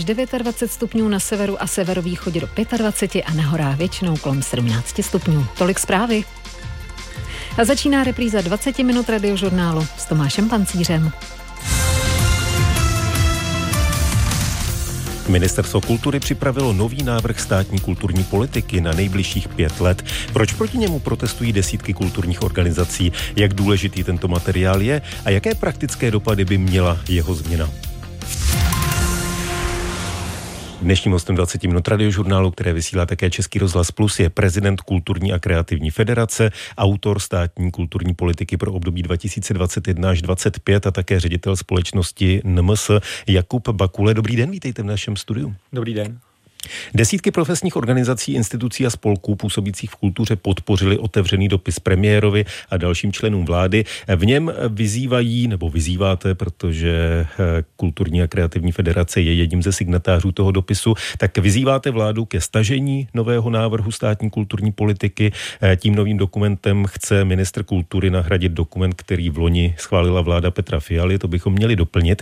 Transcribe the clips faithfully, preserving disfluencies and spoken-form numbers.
dvacet devět stupňů na severu a severovýchodě do dvacet pět a na horách většinou kolem sedmnáct stupňů. Tolik zprávy. A začíná repríza dvacet minut radiožurnálu s Tomášem Pancířem. Ministerstvo kultury připravilo nový návrh státní kulturní politiky na nejbližších pět let. Proč proti němu protestují desítky kulturních organizací? Jak důležitý tento materiál je a jaké praktické dopady by měla jeho změna? Dnešním hostem dvacet minut radiožurnálu, které vysílá také Český rozhlas Plus, je prezident Kulturní a kreativní federace, autor státní kulturní politiky pro období dva tisíce dvacet jedna až dvacet pět a také ředitel společnosti N M S Jakub Bakule. Dobrý den, vítejte v našem studiu. Dobrý den. Desítky profesních organizací, institucí a spolků působících v kultuře podpořili otevřený dopis premiérovi a dalším členům vlády. V něm vyzývají, nebo vyzýváte, protože Kulturní a kreativní federace je jedním ze signatářů toho dopisu, tak vyzýváte vládu ke stažení nového návrhu státní kulturní politiky. Tím novým dokumentem chce ministr kultury nahradit dokument, který v loni schválila vláda Petra Fialy. To bychom měli doplnit.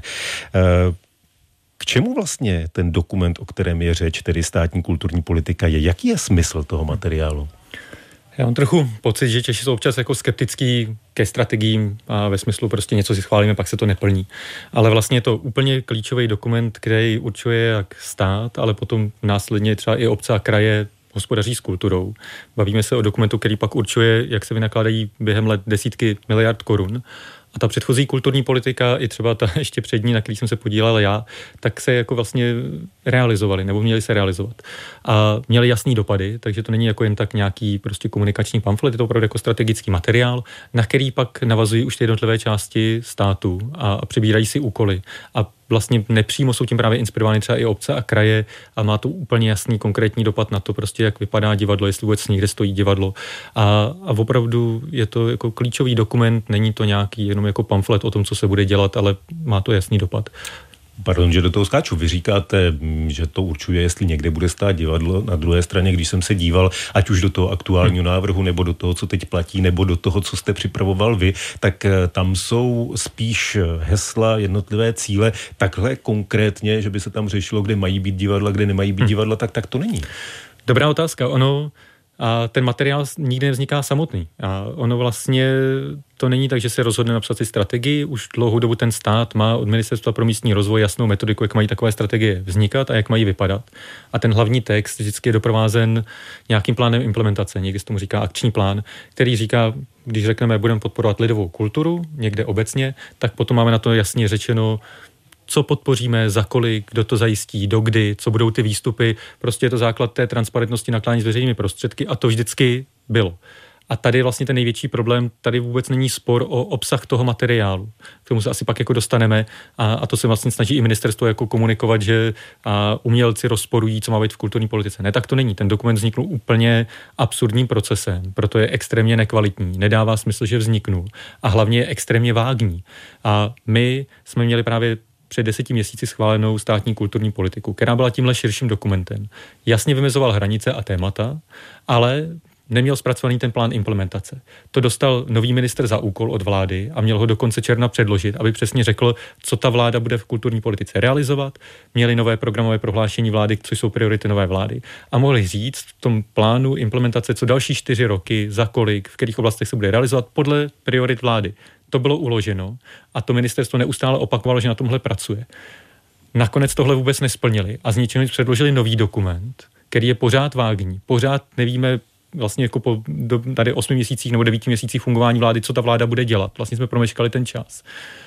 K čemu vlastně ten dokument, o kterém je řeč, tedy státní kulturní politika, je? Jaký je smysl toho materiálu? Já mám trochu pocit, že Češi jsou občas jako skeptický ke strategiím a ve smyslu prostě něco si schválíme, pak se to neplní. Ale vlastně je to úplně klíčový dokument, který určuje jak stát, ale potom následně třeba i obce a kraje hospodaří s kulturou. Bavíme se o dokumentu, který pak určuje, jak se vynakládají během let desítky miliard korun. A ta předchozí kulturní politika, i třeba ta ještě přední, na který jsem se podílel já, tak se jako vlastně realizovaly, nebo měly se realizovat. A měly jasný dopady, takže to není jako jen tak nějaký prostě komunikační pamflet, je to opravdu jako strategický materiál, na který pak navazují už ty jednotlivé části státu a, a přibírají si úkoly. A vlastně nepřímo jsou tím právě inspirovány třeba i obce a kraje a má to úplně jasný konkrétní dopad na to, prostě jak vypadá divadlo, jestli vůbec někde stojí divadlo. A, a opravdu je to jako klíčový dokument, není to nějaký jenom jako pamflet o tom, co se bude dělat, ale má to jasný dopad. Pardon, že do toho skáču. Vy říkáte, že to určuje, jestli někde bude stát divadlo. Na druhé straně, když jsem se díval, ať už do toho aktuálního návrhu, nebo do toho, co teď platí, nebo do toho, co jste připravoval vy, tak tam jsou spíš hesla, jednotlivé cíle, takhle konkrétně, že by se tam řešilo, kde mají být divadla, kde nemají být divadla, tak tak to není. Dobrá otázka. Ono a ten materiál nikdy nevzniká samotný. A ono vlastně to není tak, že se rozhodne napsat si strategii. Už dlouhou dobu ten stát má od Ministerstva pro místní rozvoj jasnou metodiku, jak mají takové strategie vznikat a jak mají vypadat. A ten hlavní text vždycky je doprovázen nějakým plánem implementace. Někdy se tomu říká akční plán, který říká, když řekneme, budeme podporovat lidovou kulturu někde obecně, tak potom máme na to jasně řečeno, co podpoříme, za kolik, kdo to zajistí, dokdy, co budou ty výstupy. Prostě je to základ té transparentnosti nakládání s veřejnými prostředky a to vždycky bylo. A tady je vlastně ten největší problém, tady vůbec není spor o obsah toho materiálu. K tomu se asi pak jako dostaneme a, a to se vlastně snaží i ministerstvo jako komunikovat, že a umělci rozporují, co má být v kulturní politice. Ne, tak to není. Ten dokument vznikl úplně absurdním procesem, proto je extrémně nekvalitní, nedává smysl, že vzniknul a hlavně je extrémně vágní. A my jsme měli právě před deseti měsíci schválenou státní kulturní politiku, která byla tímhle širším dokumentem. Jasně vymezoval hranice a témata, ale neměl zpracovaný ten plán implementace. To dostal nový ministr za úkol od vlády a měl ho do konce června předložit, aby přesně řekl, co ta vláda bude v kulturní politice realizovat. Měli nové programové prohlášení vlády, což jsou priority nové vlády. A mohli říct v tom plánu implementace, co další čtyři roky, za kolik, v kterých oblastech se bude realizovat podle priorit vlády. To bylo uloženo a to ministerstvo neustále opakovalo, že na tomhle pracuje. Nakonec tohle vůbec nesplnili a z ničeho předložili nový dokument, který je pořád vágní. Pořád nevíme vlastně jako po do, tady osmi měsících nebo devíti měsících fungování vlády, co ta vláda bude dělat. Vlastně jsme promeškali ten čas.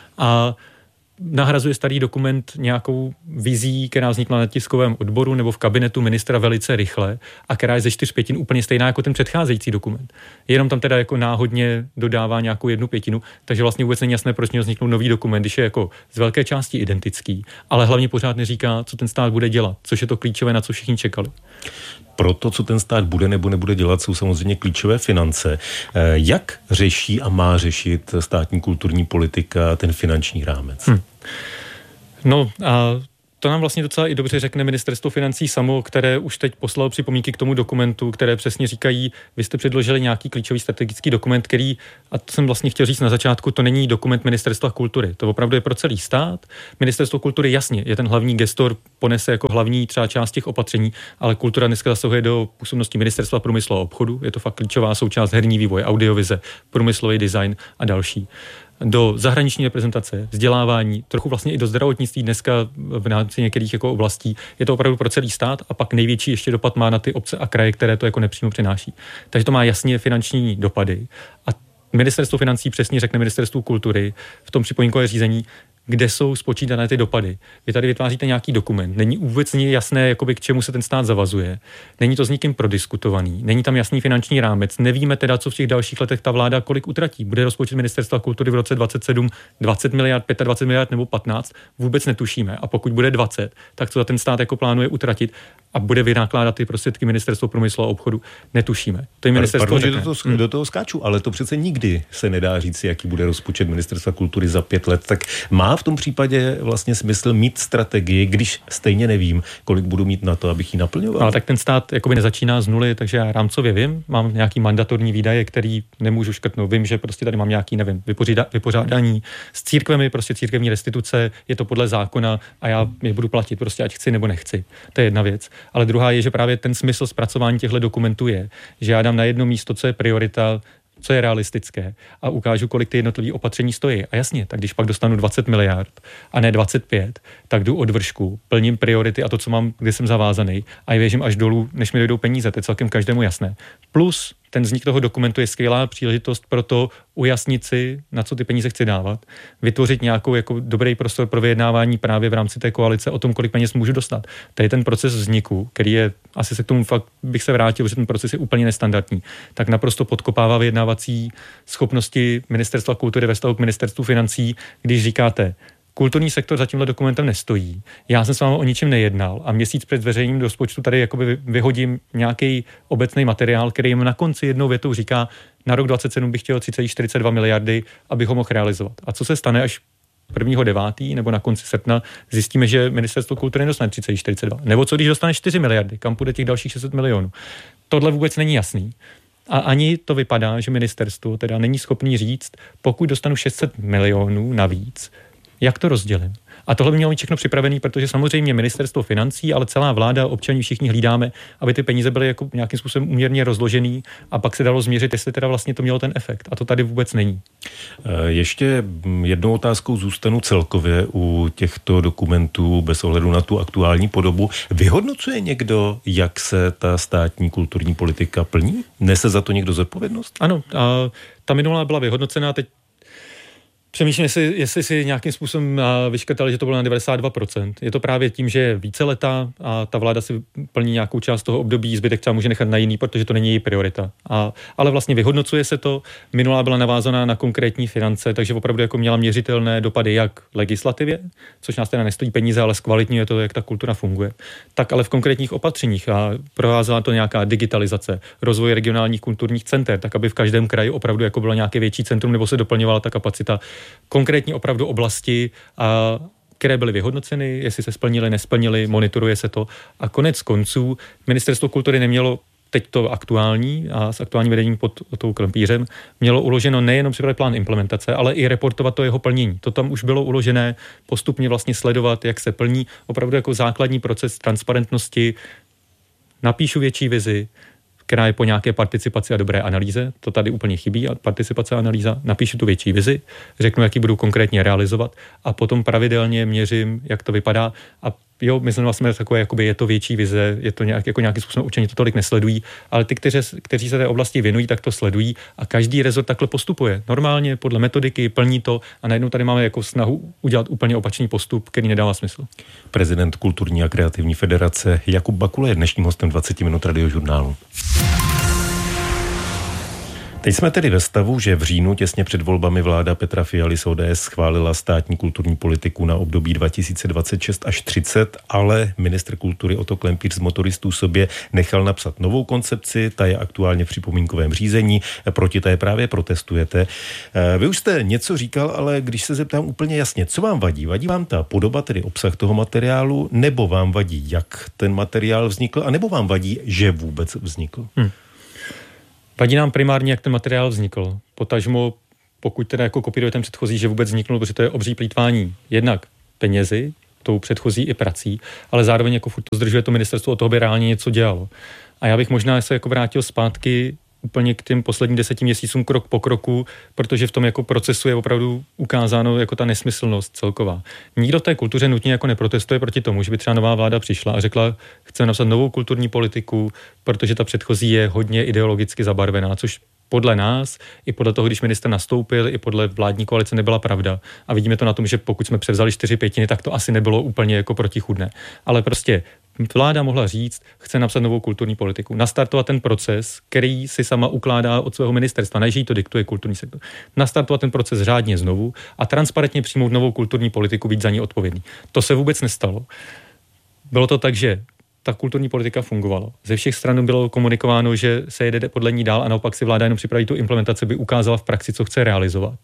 A nahrazuje starý dokument nějakou vizí, která vznikla na tiskovém odboru nebo v kabinetu ministra velice rychle a která je ze čtyř pětin úplně stejná jako ten předcházející dokument. Jenom tam teda jako náhodně dodává nějakou jednu pětinu, takže vlastně vůbec není jasné, proč měl vzniknout nový dokument, když je jako z velké části identický, ale hlavně pořád neříká, co ten stát bude dělat, což je to klíčové, na co všichni čekali. Pro to, co ten stát bude nebo nebude dělat, jsou samozřejmě klíčové finance. Jak řeší a má řešit státní kulturní politika ten finanční rámec? Hmm. No a To nám vlastně docela i dobře řekne ministerstvo financí samo, které už teď poslalo připomínky k tomu dokumentu, které přesně říkají, vy jste předložili nějaký klíčový strategický dokument, který, a to jsem vlastně chtěl říct na začátku, to není dokument ministerstva kultury, to opravdu je pro celý stát. Ministerstvo kultury jasně je ten hlavní gestor, ponese jako hlavní třeba část těch opatření, ale kultura dneska zasahuje do působnosti ministerstva průmyslu a obchodu, je to fakt klíčová součást herní vývoj, audiovize, průmyslový design a další. Do zahraniční reprezentace, vzdělávání, trochu vlastně i do zdravotnictví dneska v rámci některých jako oblastí. Je to opravdu pro celý stát a pak největší ještě dopad má na ty obce a kraje, které to jako nepřímo přináší. Takže to má jasně finanční dopady. A ministerstvo financí přesně řekne ministerstvu kultury v tom připomínkovém řízení, kde jsou spočítané ty dopady. Vy tady vytváříte nějaký dokument, není vůbec jasné, jakoby, k čemu se ten stát zavazuje, není to s nikým prodiskutovaný, není tam jasný finanční rámec, nevíme teda, co v těch dalších letech ta vláda kolik utratí. Bude rozpočet ministerstva kultury v roce dvacet sedm dvacet miliard, dvacet pět miliard nebo patnáct, vůbec netušíme. A pokud bude dvacet, tak co za ten stát jako plánuje utratit a bude vynakládat ty prostředky ministerstvo průmyslu a obchodu, netušíme. To je ministerstvo. Pardon, že do toho, hmm. do toho skáču, ale to přece nikdy se nedá říct, jaký bude rozpočet ministerstva kultury za pět let. Tak má v tom případě vlastně smysl mít strategii, když stejně nevím, kolik budu mít na to, abych ji naplňoval. Ale tak ten stát jakoby nezačíná z nuly, takže já rámcově vím, mám nějaký mandatorní výdaje, který nemůžu škrtnout. Vím, že prostě tady mám nějaký, nevím, vypořádání s církvemi, prostě církevní restituce, je to podle zákona a já je budu platit, prostě ať chci nebo nechci. To je jedna věc. Ale druhá je, že právě ten smysl zpracování těchto dokumentů je, že já dám na jedno místo, co je priorita, co je realistické a ukážu, kolik ty jednotlivé opatření stojí. A jasně, tak když pak dostanu dvacet miliard a ne dvacet pět, tak jdu od vršku, plním priority a to, co mám, kde jsem zavázaný a věřím až dolů, než mi dojdou peníze, to je celkem každému jasné. Plus ten vznik toho dokumentu je skvělá příležitost pro to ujasnit si, na co ty peníze chci dávat, vytvořit nějakou jako dobrý prostor pro vyjednávání právě v rámci té koalice o tom, kolik peněz můžu dostat. To je ten proces vzniku, který je, asi se k tomu fakt bych se vrátil, protože ten proces je úplně nestandardní, tak naprosto podkopává vyjednávací schopnosti ministerstva kultury ve vztahu k ministerstvu financí, když říkáte, kulturní sektor za tímhle dokumentem nestojí. Já jsem s vámi o ničem nejednal a měsíc před zveřejněním do rozpočtu tady jakoby vyhodím nějaký obecný materiál, který jim na konci jednou větou říká, na rok dvacet sedm bych chtěl tři celá čtyřicet dva miliardy, abych ho mohl realizovat. A co se stane až prvního devátého nebo na konci srpna zjistíme, že ministerstvo kultury nedostane tři celá čtyřicet dva. Nebo co když dostane čtyři miliardy, kam půjde těch dalších šest set milionů. Tohle vůbec není jasný. A ani to vypadá, že ministerstvo teda není schopný říct, pokud dostanu šest set milionů navíc, jak to rozdělím. A tohle by mělo být všechno připravený, protože samozřejmě ministerstvo financí, ale celá vláda, občané všichni hlídáme, aby ty peníze byly jako nějakým způsobem úměrně rozložený a pak se dalo změřit, jestli teda vlastně to mělo ten efekt. A to tady vůbec není. Ještě jednou otázkou zůstanu celkově u těchto dokumentů bez ohledu na tu aktuální podobu. Vyhodnocuje někdo, jak se ta státní kulturní politika plní? Nese za to někdo zodpovědnost? Ano, a ta minulá byla vyhodnocená, teď přemýšlím, jestli, jestli si nějakým způsobem vyškrtali, že to bylo na devadesát dva procent. Je to právě tím, že je více leta a ta vláda si plní nějakou část toho období, zbytek třeba může nechat na jiný, protože to není její priorita. A, ale vlastně vyhodnocuje se to. Minulá byla navázaná na konkrétní finance, takže opravdu jako měla měřitelné dopady jak legislativě, což nás teda nestojí peníze, ale zkvalitňuje to, jak ta kultura funguje, tak ale v konkrétních opatřeních a provázela to nějaká digitalizace, rozvoj regionálních kulturních center, tak aby v každém kraji opravdu jako bylo nějaké větší centrum nebo se doplňovala ta kapacita. Konkrétní opravdu oblasti, a, které byly vyhodnoceny, jestli se splnily, nesplnily, monitoruje se to. A konec konců ministerstvo kultury nemělo teď to aktuální a s aktuálním vedením pod tou klempířem mělo uloženo nejenom připravit plán implementace, ale i reportovat to jeho plnění. To tam už bylo uložené, postupně vlastně sledovat, jak se plní, opravdu jako základní proces transparentnosti. Napíšu větší vizi, která je po nějaké participaci a dobré analýze. To tady úplně chybí, a participace a analýza. Napíšu tu větší vizi, řeknu, jaký budu konkrétně realizovat a potom pravidelně měřím, jak to vypadá. A jo, myslím vlastně takové, jakoby je to větší vize, je to nějak, jako nějakým způsobem učení, to tolik nesledují, ale ty, kteří, kteří se té oblasti věnují, tak to sledují a každý rezort takhle postupuje. Normálně podle metodiky plní to a najednou tady máme jako snahu udělat úplně opačný postup, který nedává smysl. Prezident Kulturní a kreativní federace Jakub Bakula je dnešním hostem dvacet minut Radiožurnálu. Teď jsme tedy ve stavu, že v říjnu těsně před volbami vláda Petra Fialy z O D S schválila státní kulturní politiku na období dva tisíce dvacet šest až třicet, ale ministr kultury Otto Klempíř z Motoristů sobě nechal napsat novou koncepci, ta je aktuálně v připomínkovém řízení, proti té právě protestujete. Vy už jste něco říkal, ale když se zeptám úplně jasně, co vám vadí? Vadí vám ta podoba, tedy obsah toho materiálu, nebo vám vadí, jak ten materiál vznikl, a nebo vám vadí, že vůbec vznikl? Hmm. Vadí nám primárně, jak ten materiál vznikl. Potažmo, pokud teda jako kopíruje ten předchozí, že vůbec vzniknul, protože to je obří plýtvání jednak penězi, tou předchozí i prací, ale zároveň jako furt to zdržuje to ministerstvo od toho, by reálně něco dělalo. A já bych možná se jako vrátil zpátky úplně k těm posledním deseti měsícům krok po kroku, protože v tom jako procesu je opravdu ukázáno jako ta nesmyslnost celková. Nikdo v té kultuře nutně jako neprotestuje proti tomu, že by třeba nová vláda přišla a řekla, chceme napsat novou kulturní politiku, protože ta předchozí je hodně ideologicky zabarvená, což podle nás, i podle toho, když ministr nastoupil, i podle vládní koalice nebyla pravda. A vidíme to na tom, že pokud jsme převzali čtyři pětiny, tak to asi nebylo úplně jako protichůdné. Ale prostě vláda mohla říct, chce napsat novou kulturní politiku, nastartovat ten proces, který si sama ukládá od svého ministerstva, ne že jí to diktuje kulturní sektor. Nastartovat ten proces řádně znovu a transparentně přijmout novou kulturní politiku, být za ní odpovědný. To se vůbec nestalo. Bylo to tak, že ta kulturní politika fungovala. Ze všech stran bylo komunikováno, že se jede podle ní dál a naopak si vláda jenom připraví tu implementaci, by ukázala v praxi, co chce realizovat.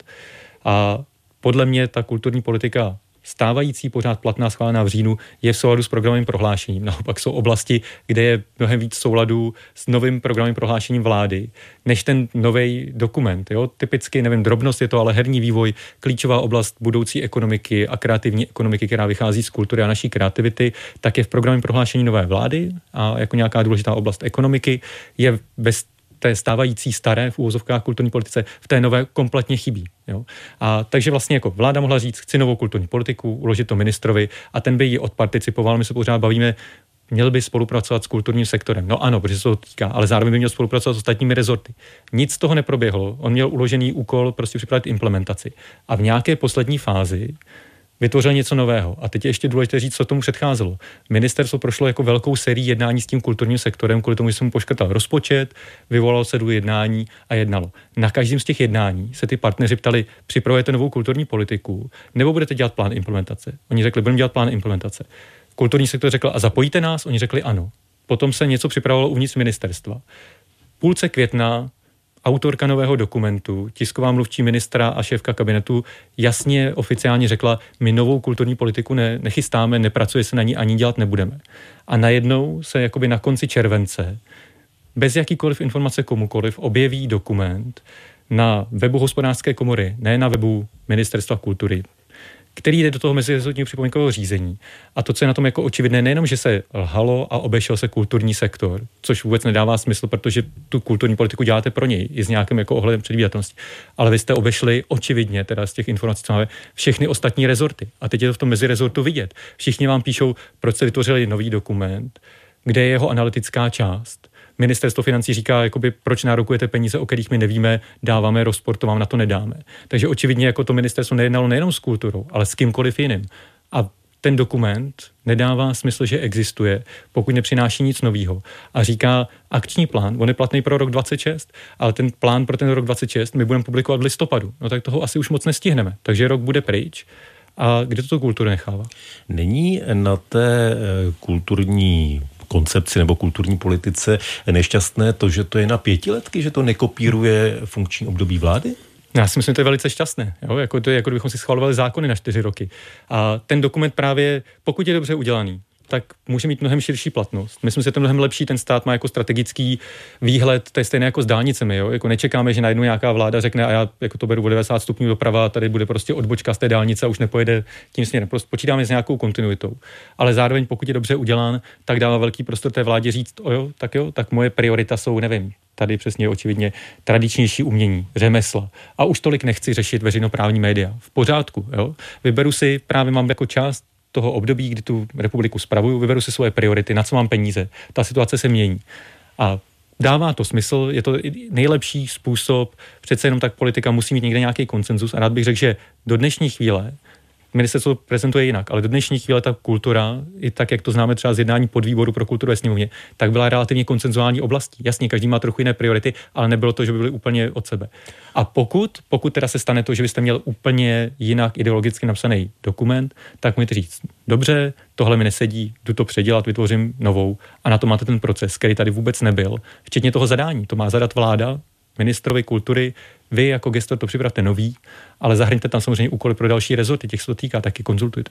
A podle mě ta kulturní politika stávající, pořád platná, schválená v říjnu, je v souladu s programovým prohlášením. Naopak jsou oblasti, kde je mnohem víc souladu s novým programovým prohlášením vlády, než ten nový dokument. Jo? Typicky, nevím, drobnost je to, ale herní vývoj, klíčová oblast budoucí ekonomiky a kreativní ekonomiky, která vychází z kultury a naší kreativity, tak je v programovém prohlášení nové vlády a jako nějaká důležitá oblast ekonomiky je bez té stávající staré v úvozovkách kulturní politice, v té nové kompletně chybí. Jo? A takže vlastně jako vláda mohla říct, chci novou kulturní politiku, uložit to ministrovi a ten by ji odparticipoval. My se pořád bavíme, měl by spolupracovat s kulturním sektorem. No ano, protože se to týká, ale zároveň by měl spolupracovat s ostatními rezorty. Nic z toho neproběhlo. On měl uložený úkol prostě připravit implementaci. A v nějaké poslední fázi vytvořil něco nového. A teď je ještě důležité říct, co tomu předcházelo. Ministerstvo prošlo jako velkou sérii jednání s tím kulturním sektorem, kvůli tomu, že se mu poškrtal rozpočet, vyvolalo se do jednání a jednalo. Na každém z těch jednání se ty partneři ptali, připravujete novou kulturní politiku, nebo budete dělat plán implementace. Oni řekli, budeme dělat plán implementace. Kulturní sektor řekl, a zapojíte nás? Oni řekli ano. Potom se něco připravovalo uvnitř ministerstva. Půlce května autorka nového dokumentu, tisková mluvčí ministra a šéfka kabinetu jasně oficiálně řekla, my novou kulturní politiku ne, nechystáme, nepracuje se na ní, ani dělat nebudeme. A najednou se jakoby na konci července bez jakýkoliv informace komukoliv objeví dokument na webu Hospodářské komory, ne na webu Ministerstva kultury, který jde do toho mezirezortního připomínkového řízení. A to, co je na tom jako očividné, nejenom, že se lhalo a obešel se kulturní sektor, což vůbec nedává smysl, protože tu kulturní politiku děláte pro něj, i s nějakým jako ohledem předvídatelnosti. Ale vy jste obešli očividně, teda z těch informací, co máme, všechny ostatní rezorty. A teď je to v tom mezirezortu vidět. Všichni vám píšou, proč se vytvořili nový dokument, kde je jeho analytická část. Ministerstvo financí říká, jakoby, proč nárokujete peníze, o kterých my nevíme, dáváme rozpor, to vám na to nedáme. Takže očividně jako to ministerstvo nejednalo nejenom s kulturou, ale s kýmkoliv jiným. A ten dokument nedává smysl, že existuje, pokud nepřináší nic nového. A říká akční plán, on je platný pro rok dvacet šest, ale ten plán pro ten rok dvacet šest my budeme publikovat v listopadu. No tak toho asi už moc nestihneme. Takže rok bude pryč. A kde to kulturu nechává? Není na té kulturní koncepci nebo kulturní politice nešťastné to, že to je na pětiletky, že to nekopíruje funkční období vlády? Já si myslím, že to je velice šťastné. Jo? Jako to je, jako kdybychom si schvalovali zákony na čtyři roky. A ten dokument právě, pokud je dobře udělaný, tak může mít mnohem širší platnost. Myslím si, že to mnohem lepší, ten stát má jako strategický výhled, to je stejné jako s dálnicemi, jo? Jako nečekáme, že najednou nějaká vláda řekne a já jako to beru o devadesát stupňů doprava, tady bude prostě odbočka z té dálnice a už nepojede tím směrem. Prostě počítáme s nějakou kontinuitou. Ale zároveň, pokud je dobře udělán, tak dává velký prostor té vládě říct, o jo, tak jo, tak moje priorita jsou, nevím, tady přesně očividně tradičnější umění, řemesla. A už tolik nechci řešit veřejnoprávní média. V pořádku, jo? Vyberu si, právě mám jako část toho období, kdy tu republiku spravuju, vyberu si svoje priority, na co mám peníze. Ta situace se mění. A dává to smysl, je to nejlepší způsob, přece jenom tak politika musí mít někde nějaký konsenzus a rád bych řekl, že do dnešní chvíle ministerstvo prezentuje jinak, ale do dnešní chvíle ta kultura, i tak, jak to známe třeba z jednání podvýboru pro kulturu ve sněmovně, tak byla relativně konsenzuální oblastí. Jasně, každý má trochu jiné priority, ale nebylo to, že by byly úplně od sebe. A pokud, pokud teda se stane to, že byste měl úplně jinak ideologicky napsaný dokument, tak můžete říct, dobře, tohle mi nesedí, jdu to předělat, vytvořím novou a na to máte ten proces, který tady vůbec nebyl, včetně toho zadání. To má zadat vláda, ministrovi kultury, vy jako gestor to připravte nový, ale zahrňte tam samozřejmě úkoly pro další rezorty, těch se to týká, taky konzultujte.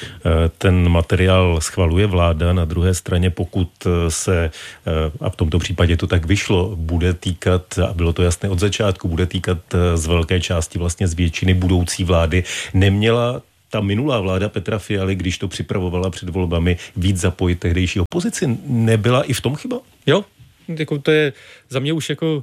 Ten materiál schvaluje vláda, na druhé straně pokud se, a v tomto případě to tak vyšlo, bude týkat, a bylo to jasné od začátku, bude týkat z velké části vlastně z většiny budoucí vlády, neměla ta minulá vláda Petra Fialy, když to připravovala před volbami, víc zapojit tehdejší opozici, nebyla i v tom chyba? Jo, jako to je za mě už jako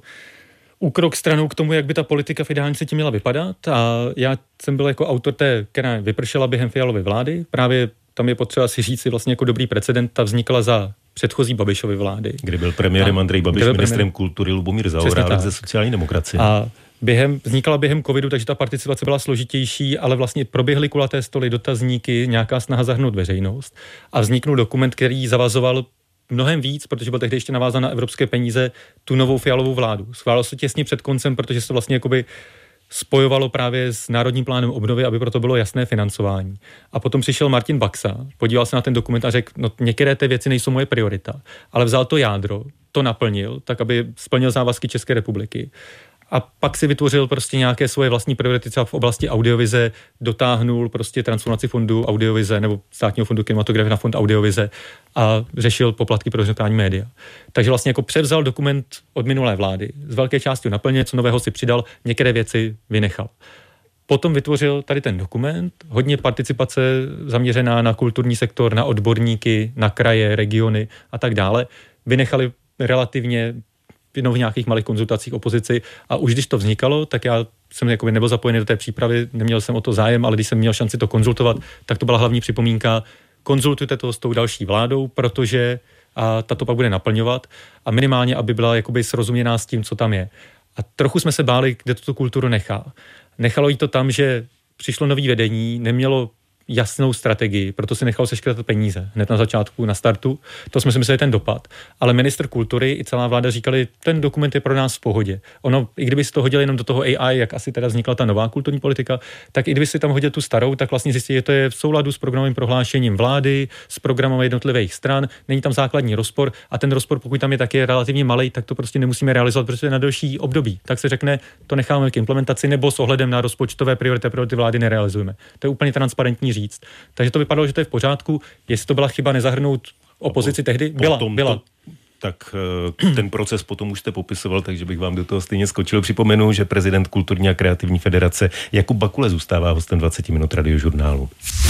úkrok stranou k tomu, jak by ta politika v ideální světě měla vypadat. A já jsem byl jako autor té, která vypršela během Fialovy vlády. Právě tam je potřeba si říct si vlastně jako dobrý precedent, ta vznikla za předchozí Babišovy vlády. Kdy byl premiérem Andrej Babiš, ministrem premiér... kultury Lubomír Zaorálek ze sociální demokracie. A během, vznikala během covidu, takže ta participace byla složitější, ale vlastně proběhly kulaté stoly, dotazníky, nějaká snaha zahrnout veřejnost a vzniknul dokument, který zavazoval mnohem víc, protože byl tehdy ještě navázán na evropské peníze, tu novou Fialovou vládu. Schválilo se těsně před koncem, protože se to vlastně jakoby spojovalo právě s Národním plánem obnovy, aby proto bylo jasné financování. A potom přišel Martin Baxa, podíval se na ten dokument a řekl, no některé ty věci nejsou moje priorita, ale vzal to jádro, to naplnil, tak aby splnil závazky České republiky. A pak si vytvořil prostě nějaké svoje vlastní priority třeba v oblasti audiovize, dotáhnul prostě transformaci fondu audiovize nebo státního fondu kinematografie na fond audiovize a řešil poplatky pro veřejnoprávní média. Takže vlastně jako převzal dokument od minulé vlády, z velké části ho naplnil, co nového si přidal, některé věci vynechal. Potom vytvořil tady ten dokument, hodně participace zaměřená na kulturní sektor, na odborníky, na kraje, regiony a tak dále. Vynechali relativně jenom v nějakých malých konzultacích opozici a už když to vznikalo, tak já jsem jakoby nebyl zapojený do té přípravy, neměl jsem o to zájem, ale když jsem měl šanci to konzultovat, tak to byla hlavní připomínka, konzultujte to s tou další vládou, protože a tato pak bude naplňovat a minimálně, aby byla jakoby srozuměná s tím, co tam je. A trochu jsme se báli, kde tuto kulturu nechá. Nechalo jí to tam, že přišlo nový vedení, nemělo jasnou strategii, proto si nechal seškrtat peníze hned na začátku, na startu. To jsme si mysleli ten dopad. Ale ministr kultury i celá vláda říkali, ten dokument je pro nás v pohodě. Ono, i kdyby si to hodili jenom do toho A I, jak asi teda vznikla ta nová kulturní politika, tak i kdyby si tam hodil tu starou, tak vlastně zjistili, že to je v souladu s programovým prohlášením vlády, s programem jednotlivých stran, není tam základní rozpor a ten rozpor, pokud tam je taky relativně malý, tak to prostě nemusíme realizovat, protože je na delší období. Tak se řekne, to necháme k implementaci nebo s ohledem na rozpočtové priority, priority vlády nerealizujeme. To je úplně transparentní říct. Takže to vypadalo, že to je v pořádku. Jestli to byla chyba nezahrnout opozici po, tehdy? Byla, byla. To, tak ten proces potom už jste popisoval, takže bych vám do toho stejně skočil. Připomenu, že prezident Kulturní a kreativní federace Jakub Bakule zůstává hostem dvacet minut radiožurnálu.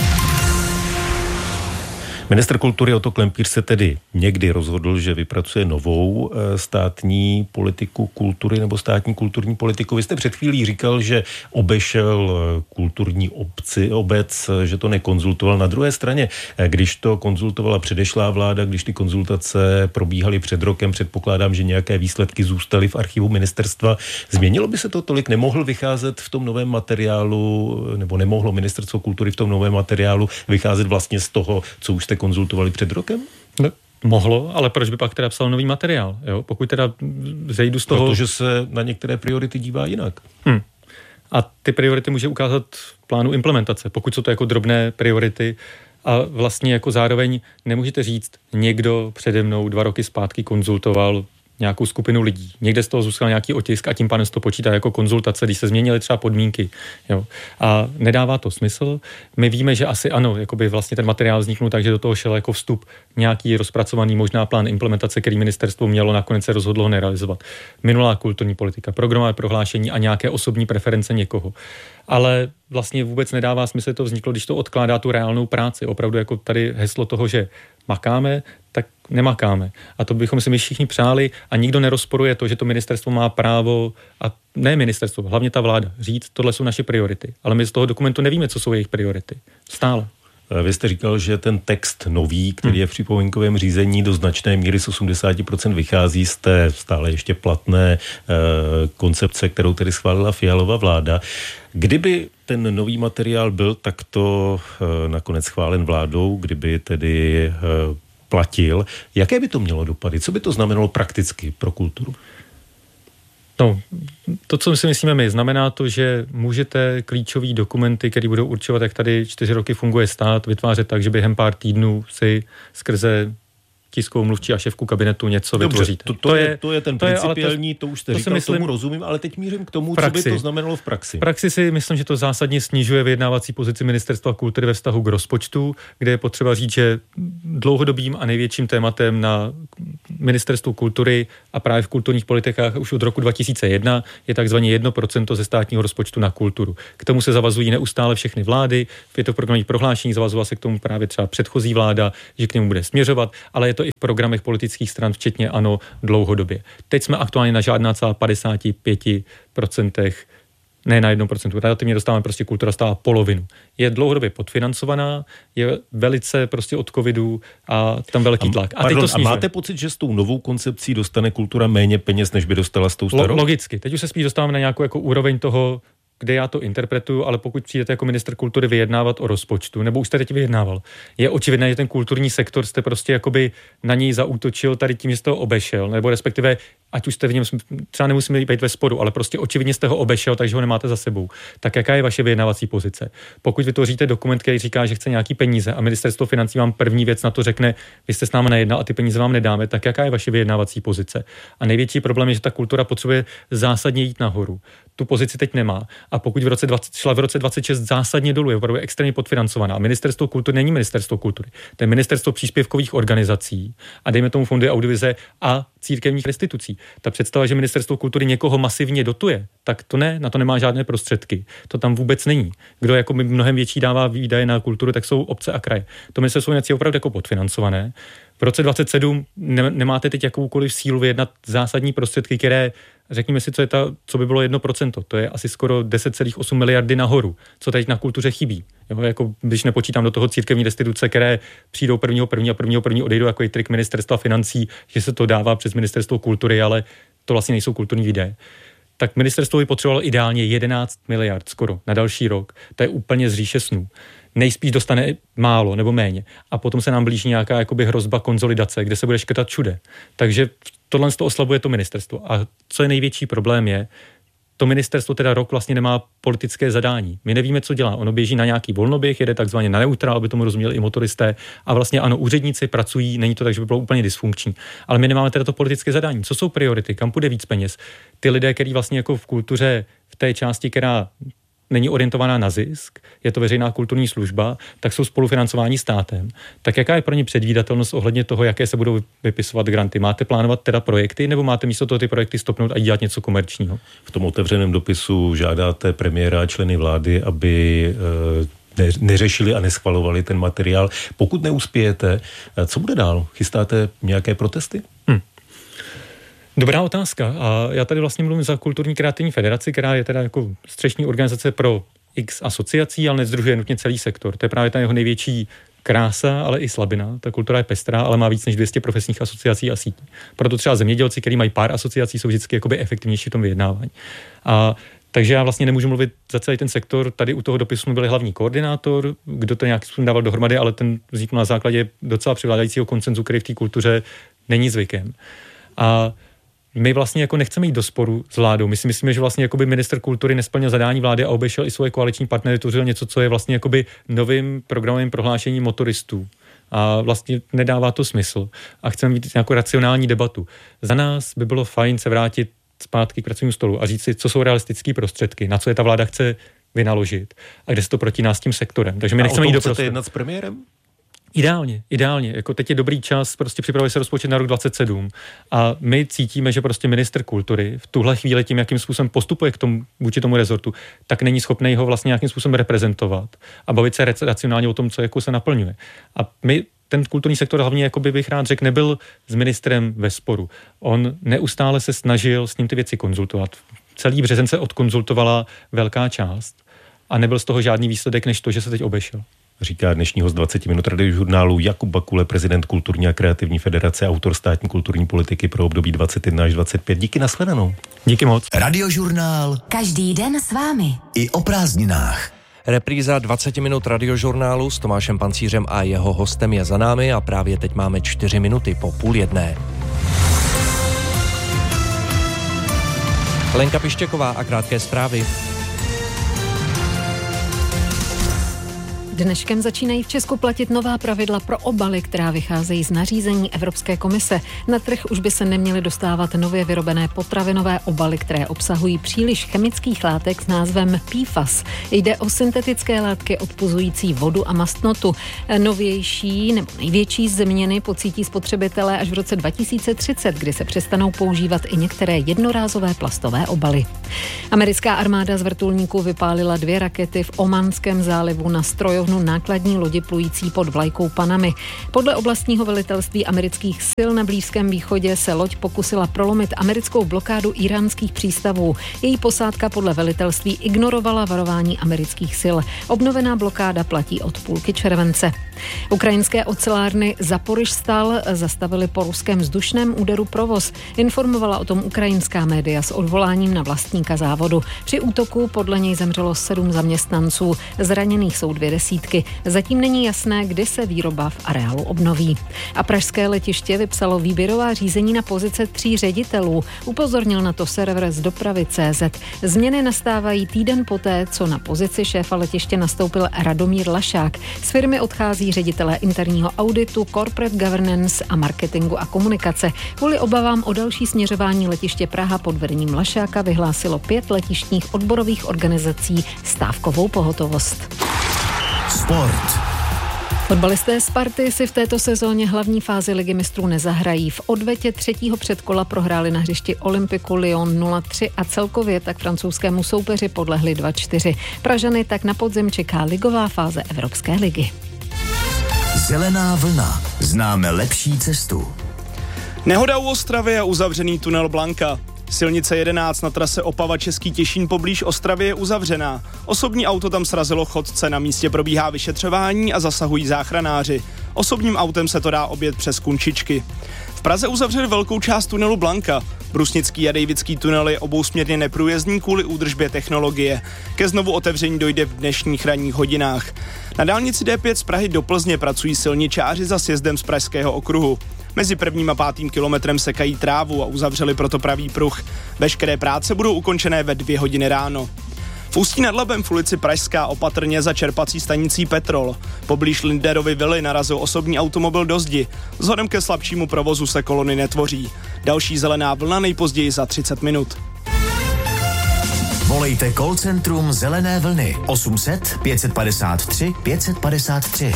Ministr kultury Otto Klempíř se tedy někdy rozhodl, že vypracuje novou státní politiku kultury nebo státní kulturní politiku. Vy jste před chvílí říkal, že obešel kulturní obci, obec, že to nekonzultoval. Na druhé straně, když to konzultovala předešlá vláda, když ty konzultace probíhaly před rokem, předpokládám, že nějaké výsledky zůstaly v archivu ministerstva. Změnilo by se to tolik? Nemohl vycházet v tom novém materiálu, nebo nemohlo ministerstvo kultury v tom novém materiálu vycházet vlastně z toho, co už jste konzultovali před rokem? No, mohlo, ale proč by pak teda psal nový materiál? Jo? Pokud teda zejdu z toho... Protože se na některé priority dívá jinak. Hmm. A ty priority může ukázat v plánu implementace, pokud jsou to jako drobné priority a vlastně jako zároveň nemůžete říct, někdo přede mnou dva roky zpátky konzultoval nějakou skupinu lidí. Někde z toho zůstal nějaký otisk a tím pádem se to počítá jako konzultace, když se změnily třeba podmínky. Jo. A nedává to smysl. My víme, že asi ano, jakoby vlastně ten materiál vzniknul tak, že do toho šel jako vstup nějaký rozpracovaný možná plán implementace, který ministerstvo mělo, nakonec se rozhodlo nerealizovat. Minulá kulturní politika, programové prohlášení a nějaké osobní preference někoho. Ale vlastně vůbec nedává smysl, to vzniklo, když to odkládá tu reálnou práci. Opravdu jako tady heslo toho, že makáme, tak nemakáme. A to bychom si my všichni přáli a nikdo nerozporuje to, že to ministerstvo má právo, a ne ministerstvo, hlavně ta vláda, říct, tohle jsou naše priority. Ale my z toho dokumentu nevíme, co jsou jejich priority. Stále. Vy jste říkal, že ten text nový, který je v připomínkovém řízení, do značné míry z osmdesát procent vychází z té stále ještě platné e, koncepce, kterou tedy schválila Fialova vláda. Kdyby ten nový materiál byl takto e, nakonec schválen vládou, kdyby tedy e, platil, jaké by to mělo dopady? Co by to znamenalo prakticky pro kulturu? No, to, co si myslíme my, znamená to, že můžete klíčový dokumenty, které budou určovat, jak tady čtyři roky funguje stát, vytvářet tak, že během pár týdnů si skrze tiskovou mluvčí a šéfku kabinetu něco Dobře, vytvořit. To, to, to, je, to je ten to principiální, je, to, to už jste to říkal, myslím, tomu rozumím, ale teď mířím k tomu, praxi. Co by to znamenalo v praxi. V praxi si myslím, že to zásadně snižuje vyjednávací pozici Ministerstva kultury ve vztahu k rozpočtu, kde je potřeba říct, že dlouhodobým a největším tématem na Ministerstvu kultury a právě v kulturních politikách už od roku dva tisíce jedna je takzvaně jedno procento ze státního rozpočtu na kulturu. K tomu se zavazují neustále všechny vlády, je to v programových prohlášení, zavazovala se k tomu právě třeba předchozí vláda, že k němu bude směřovat, ale je to i v programech politických stran, včetně ANO, dlouhodobě. Teď jsme aktuálně na žádná celá padesát pět procent, ne na jedno procento, relativně dostáváme prostě kultura stála polovinu. Je dlouhodobě podfinancovaná, je velice prostě od covidu a tam velký tlak. A, pardon, teď to a máte pocit, že s tou novou koncepcí dostane kultura méně peněz, než by dostala s tou starou? Logicky. Teď už se spíš dostáváme na nějakou jako úroveň toho, kde já to interpretuju, ale pokud přijdete jako ministr kultury vyjednávat o rozpočtu, nebo už jste teď vyjednával, je očividné, že ten kulturní sektor jste prostě jakoby na něj zaútočil tady tím, že jste ho obešel, nebo respektive, ať už jste v něm, třeba nemusíme být ve sporu, ale prostě očividně jste ho obešel, takže ho nemáte za sebou. Tak jaká je vaše vyjednávací pozice? Pokud vytvoříte dokument, který říká, že chce nějaký peníze a ministerstvo financí vám první věc na to řekne, vy jste s námi nejednal a ty peníze vám nedáme, tak jaká je vaše vyjednávací pozice? A největší problém je, že ta kultura potřebuje zásadně jít nahoru. Tu pozici teď nemá. A pokud v roce dvacet, šla v roce dvacet šest zásadně dolů, je opravdu extrémně podfinancovaná. Ministerstvo kultury není ministerstvo kultury. To je ministerstvo příspěvkových organizací a dejme tomu fondy audiovize a církevních restitucí. Ta představa, že ministerstvo kultury někoho masivně dotuje, tak to ne, na to nemá žádné prostředky. To tam vůbec není. Kdo jako mnohem větší dává výdaje na kulturu, tak jsou obce a kraje. To ministerstvo financí je opravdu jako podfinancované. V roce dvacet sedm ne, nemáte teď jakoukoliv sílu vyjednat zásadní prostředky, které, řekněme si, co je ta, co by bylo jedno procento. To je asi skoro deset celá osm miliardy nahoru, co teď na kultuře chybí. Jo, jako když nepočítám do toho církevní restituce, které přijdou prvního první a prvního první odejdou jako i trik ministerstva financí, že se to dává přes ministerstvo kultury, ale to vlastně nejsou kulturní výdaje. Tak ministerstvo by potřebovalo ideálně jedenáct miliard skoro na další rok. To je úplně z říše snů. Nejspíš dostane málo nebo méně. A potom se nám blíží nějaká jakoby hrozba konsolidace, kde se bude škrtat všude. Takže tohle to oslabuje to ministerstvo. A co je největší problém je, to ministerstvo teda rok vlastně nemá politické zadání. My nevíme, co dělá. Ono běží na nějaký volnoběh, jede takzvaně na neutrál, aby tomu rozuměli i motoristé. A vlastně ano, úředníci pracují, není to tak, že by bylo úplně dysfunkční. Ale my nemáme teda to politické zadání. Co jsou priority? Kam půjde víc peněz? Ty lidé, kteří vlastně jako v kultuře, v té části, která není orientovaná na zisk, je to veřejná kulturní služba, tak jsou spolufinancováni státem. Tak jaká je pro ně předvídatelnost ohledně toho, jaké se budou vypisovat granty? Máte plánovat teda projekty, nebo máte místo toho ty projekty stopnout a dělat něco komerčního? V tom otevřeném dopisu žádáte premiéra a členy vlády, aby e, neřešili a neschvalovali ten materiál. Pokud neuspějete, co bude dál? Chystáte nějaké protesty? Hm. Dobrá otázka. A já tady vlastně mluvím za Kulturní kreativní federaci, která je teda jako střešní organizace pro x asociací, ale nesdružuje nutně celý sektor. To je právě ta jeho největší krása, ale i slabina. Ta kultura je pestrá, ale má víc než dvě stě profesních asociací a sítí. Proto třeba zemědělci, kteří mají pár asociací, jsou vždycky jakoby efektivnější v tom vyjednávání. A takže já vlastně nemůžu mluvit za celý ten sektor. Tady u toho dopisu jsme byli hlavní koordinátor, kdo to nějakým způsobem dával dohromady, ale ten vznikl na základě docela převládajícího konsenzu, který v té kultuře není zvykem. A my vlastně jako nechceme jít do sporu s vládou. My si myslíme, že vlastně jakoby ministr kultury nesplnil zadání vlády a obešel i svoje koaliční partnery, tvořil něco, co je vlastně jakoby novým programovým prohlášením motoristů. A vlastně nedává to smysl. A chceme mít nějakou racionální debatu. Za nás by bylo fajn se vrátit zpátky k pracovnímu stolu a říct si, co jsou realistické prostředky, na co je ta vláda chce vynaložit a kde se to protíná s tím sektorem. Takže my a nechceme jít do prostoru. chcete jednat s premiérem? Ideálně, ideálně. Jako teď je dobrý čas, prostě připravuje se rozpočet na rok dvacet sedm a my cítíme, že prostě ministr kultury v tuhle chvíli tím, jakým způsobem postupuje k tomu, vůči tomu rezortu, tak není schopný ho vlastně nějakým způsobem reprezentovat a bavit se racionálně o tom, co jako se naplňuje. A my ten kulturní sektor hlavně, jakoby bych rád řekl, nebyl s ministrem ve sporu. On neustále se snažil s ním ty věci konzultovat. Celý březen se odkonzultovala velká část a nebyl z toho žádný výsledek, než to, že se teď obešel. říká dnešní host dvacet minut radiožurnálu Jakub Bakule, prezident Kulturní a kreativní federace, autor státní kulturní politiky pro období dvacet jedna až dvacet pět. Díky, nashledanou. Díky moc. Radiožurnál. Každý den s vámi. I o prázdninách. Repríza dvacet minut radiožurnálu s Tomášem Pancířem a jeho hostem je za námi a právě teď máme čtyři minuty po půl jedné. Lenka Pištěková a krátké zprávy. Dneškem začínají v Česku platit nová pravidla pro obaly, která vycházejí z nařízení Evropské komise. Na trh už by se neměly dostávat nově vyrobené potravinové obaly, které obsahují příliš chemických látek s názvem P F A S. Jde o syntetické látky odpuzující vodu a mastnotu. Novější nebo největší změny pocítí spotřebitelé až v roce dva tisíce třicet, kdy se přestanou používat i některé jednorázové plastové obaly. Americká armáda z vrtulníků vypálila dvě rakety v Omanském zálivu na strojovnu nákladní lodi plující pod vlajkou Panamy. Podle oblastního velitelství amerických sil na Blízkém východě se loď pokusila prolomit americkou blokádu íránských přístavů. Její posádka podle velitelství ignorovala varování amerických sil. Obnovená blokáda platí od půlky července. Ukrajinské ocelárny Zaporižstal zastavily po ruském vzdušném úderu provoz. Informovala o tom ukrajinská média s odvoláním na vlastníka závodu. Při útoku podle něj zemřelo sedm zaměstnanců. Zraněných jsou dvě desítky. Zatím není jasné, kdy se výroba v areálu obnoví. A pražské letiště vypsalo výběrová řízení na pozice tří ředitelů. Upozornil na to server z dopravy tečka cé zet. Změny nastávají týden poté, co na pozici šéfa letiště nastoupil Radomír Lašák. Z firmy odchází ředitelé interního auditu, corporate governance a marketingu a komunikace. Kvůli obavám o další směřování letiště Praha pod vedením Lašáka vyhlásilo pět letištních odborových organizací stávkovou pohotovost. Sport. Fotbalisté Sparty si v této sezóně hlavní fázi ligy mistrů nezahrají. V odvetě třetího předkola prohráli na hřišti Olympiku Lyon nula tři a celkově tak francouzskému soupeři podlehli dva čtyři. Pražany tak na podzim čeká ligová fáze Evropské ligy. Zelená vlna. Známe lepší cestu. Nehoda u Ostravy a uzavřený tunel Blanka. Silnice jedenáct na trase Opava Český Těšín poblíž Ostravy je uzavřená. Osobní auto tam srazilo chodce, na místě probíhá vyšetřování a zasahují záchranáři. Osobním autem se to dá objet přes Kunčičky. V Praze uzavřeli velkou část tunelu Blanka. Brusnický a Dejvický tunel je obousměrně neprůjezdný kvůli údržbě technologie. Ke znovu otevření dojde v dnešních ranních hodinách. Na dálnici D pět z Prahy do Plzně pracují silničáři za sjezdem z Pražského okruhu. Mezi prvním a pátým kilometrem sekají trávu a uzavřeli proto pravý pruh. Veškeré práce budou ukončené ve dvě hodiny ráno. V Ústí nad Labem v ulici Pražská opatrně za čerpací stanicí Petrol. Poblíž Linderovy vily narazil osobní automobil do zdi. Vzhledem ke slabšímu provozu se kolony netvoří. Další zelená vlna nejpozději za třicet minut. Volejte call centrum Zelené vlny osm set pět padesát tři pět padesát tři.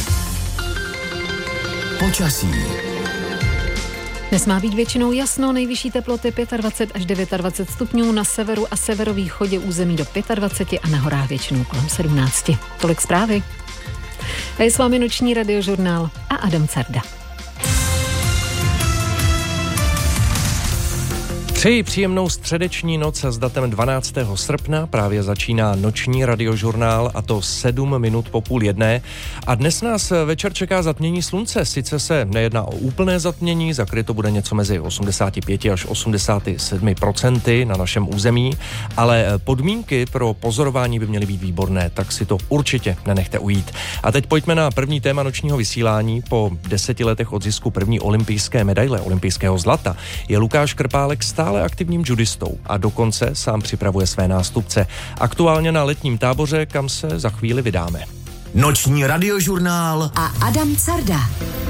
Počasí. Dnes má být většinou jasno, nejvyšší teploty dvacet pět až dvacet devět stupňů, na severu a severovýchodě území do dvacet pět a na horách většinou kolem sedmnáct. Tolik zprávy. A je s vámi noční radiožurnál a Adam Carda. Přeji příjemnou středeční noc s datem dvanáctého srpna. Právě začíná noční radiožurnál a to sedm minut po půl jedné. A dnes nás večer čeká zatmění slunce. Sice se nejedná o úplné zatmění, zakryto bude něco mezi osmdesát pět až osmdesát sedm procenty na našem území, ale podmínky pro pozorování by měly být výborné, tak si to určitě nenechte ujít. A teď pojďme na první téma nočního vysílání. Po deseti letech od zisku první olympijské medaile, olympijského zlata, je Lukáš Krpálek stále aktivním judistou a dokonce sám připravuje své nástupce. Aktuálně na letním táboře, kam se za chvíli vydáme. Noční radiožurnál a Adam Carda.